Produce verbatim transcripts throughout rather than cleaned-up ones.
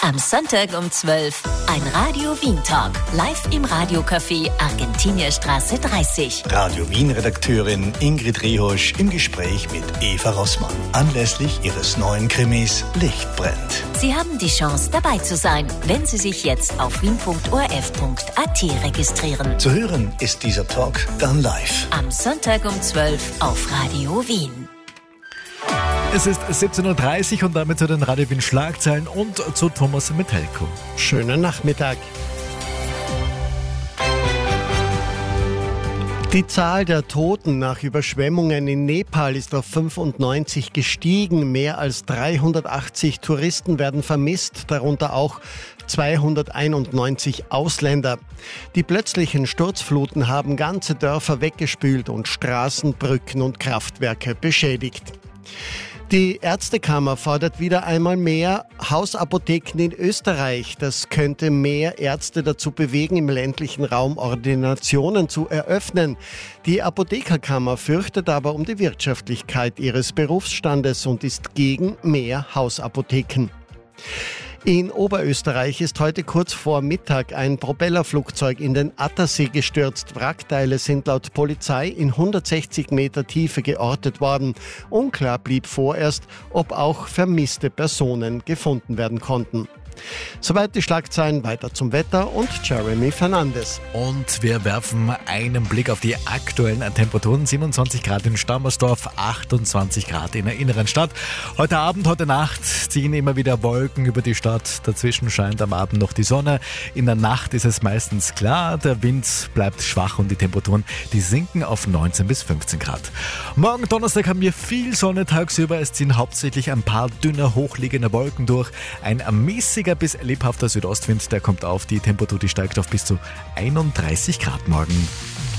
Am Sonntag um zwölf ein Radio Wien Talk. Live im Radiocafé Argentinierstraße dreißig. Radio Wien-Redakteurin Ingrid Rehosch im Gespräch mit Eva Rossmann anlässlich ihres neuen Krimis Licht brennt. Sie haben die Chance, dabei zu sein, wenn Sie sich jetzt auf wien punkt o r f punkt a t registrieren. Zu hören ist dieser Talk dann live. Am Sonntag um zwölf auf Radio Wien. Es ist siebzehn Uhr dreißig und damit zu den Radio Wien Schlagzeilen und zu Thomas Metelko. Schönen Nachmittag. Die Zahl der Toten nach Überschwemmungen in Nepal ist auf fünfundneunzig gestiegen. Mehr als dreihundertachtzig Touristen werden vermisst, darunter auch zweihunderteinundneunzig Ausländer. Die plötzlichen Sturzfluten haben ganze Dörfer weggespült und Straßen, Brücken und Kraftwerke beschädigt. Die Ärztekammer fordert wieder einmal mehr Hausapotheken in Österreich. Das könnte mehr Ärzte dazu bewegen, im ländlichen Raum Ordinationen zu eröffnen. Die Apothekerkammer fürchtet aber um die Wirtschaftlichkeit ihres Berufsstandes und ist gegen mehr Hausapotheken. In Oberösterreich ist heute kurz vor Mittag ein Propellerflugzeug in den Attersee gestürzt. Wrackteile sind laut Polizei in hundertsechzig Meter Tiefe geortet worden. Unklar blieb vorerst, ob auch vermisste Personen gefunden werden konnten. Soweit die Schlagzeilen, weiter zum Wetter und Jeremy Fernandes. Und wir werfen einen Blick auf die aktuellen Temperaturen. siebenundzwanzig Grad in Stammersdorf, achtundzwanzig Grad in der inneren Stadt. Heute Abend, heute Nacht ziehen immer wieder Wolken über die Stadt. Dazwischen scheint am Abend noch die Sonne. In der Nacht ist es meistens klar. Der Wind bleibt schwach und die Temperaturen, die sinken auf neunzehn bis fünfzehn Grad. Morgen Donnerstag haben wir viel Sonne tagsüber. Es ziehen hauptsächlich ein paar dünne, hochliegende Wolken durch. Ein mäßiger bis lebhafter Südostwind, der kommt auf. Die Temperatur, die steigt auf bis zu einunddreißig Grad morgen.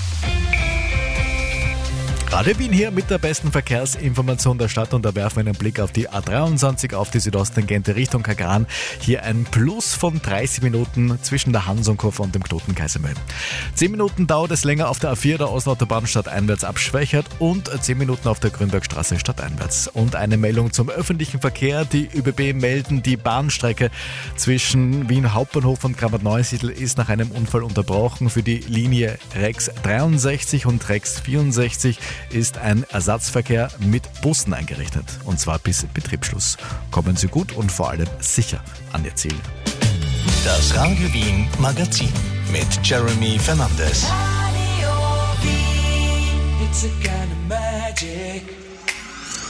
Radio Wien hier mit der besten Verkehrsinformation der Stadt und da werfen wir einen Blick auf die A dreiundzwanzig, auf die Südosttangente Richtung Kagran. Hier ein Plus von dreißig Minuten zwischen der Hansonkurve und dem Knoten Kaisermühl. zehn Minuten dauert es länger auf der A vier, der Außenautobahn stadteinwärts abschwächert und zehn Minuten auf der Grünbergstraße stadteinwärts. Und eine Meldung zum öffentlichen Verkehr. Die ÖBB melden, die Bahnstrecke zwischen Wien Hauptbahnhof und Kramat-Neusiedl ist nach einem Unfall unterbrochen. Für die Linie Rex dreiundsechzig und Rex vierundsechzig ist ein Ersatzverkehr mit Bussen eingerichtet. Und zwar bis Betriebsschluss. Kommen Sie gut und vor allem sicher an Ihr Ziel. Das Radio Wien Magazin mit Jeremy Fernandes. Radio Wien. It's a kind of magic.